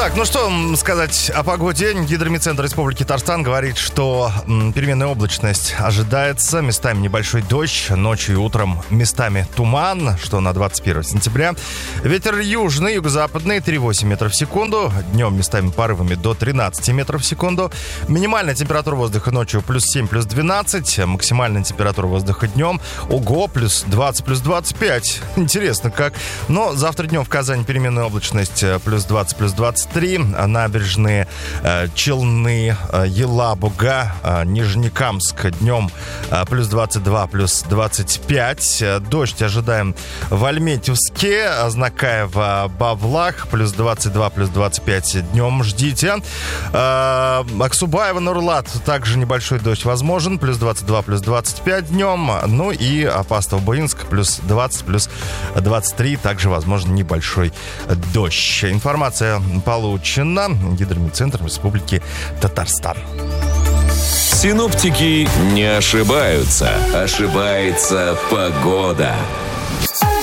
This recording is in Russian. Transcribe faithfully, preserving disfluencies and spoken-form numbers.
Так, ну что сказать о погоде. Гидромедцентр Республики Татарстан говорит, что м, переменная облачность ожидается. Местами небольшой дождь, ночью и утром местами туман, что на двадцать первое сентября. Ветер южный, юго-западный, три целых восемь десятых метров в секунду. Днем местами порывами до тринадцати метров в секунду. Минимальная температура воздуха ночью плюс семь, плюс двенадцать. Максимальная температура воздуха днем, ого, плюс двадцать, плюс двадцать пять. Интересно как. Но завтра днем в Казани переменная облачность плюс двадцать, плюс двадцать три. Набережные э, Челны, э, Елабуга, э, Нижнекамск днем э, плюс двадцать два, плюс двадцать пять. Дождь ожидаем в Альметьевске, Знакаево, Бавлах плюс двадцать два, плюс двадцать пять днем ждите. Э, Аксубаево, Нурлат также небольшой дождь возможен, плюс двадцать два, плюс двадцать пять днем. Ну и Апастов, Буинск плюс двадцать, плюс двадцать три, также возможен небольшой дождь. Информация получена Гидромедцентром Республики Татарстан. Синоптики не ошибаются. Ошибается погода.